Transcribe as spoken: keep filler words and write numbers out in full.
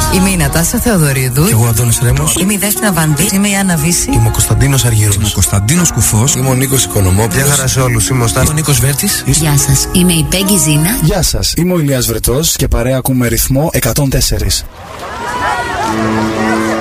Είμαι η Νατάσα Θεοδωρίδου. Και εγώ Αντώνης Ρέμος. Είμαι η Δέσποινα Βανδύ. Είμαι η Άννα Βύση. Είμαι ο Κωνσταντίνος Αργύρος. Είμαι ο Κωνσταντίνος Κουφός. Είμαι ο Νίκος Οικονομόπουλος. Γεια χαρά σε όλους. Είμαι ο Στάθης. Είμαι ο Νίκος Βέρτης. Γεια σας. Είμαι η Πέγγι Ζήνα. Γεια σας. Είμαι ο Ηλίας Βρετός και παρέα ακούμε ρυθμό εκατόν τέσσερα.